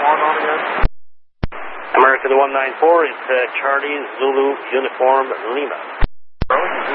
horn on again? America the 194 is Charlie Zulu Uniform Lima. Charlie?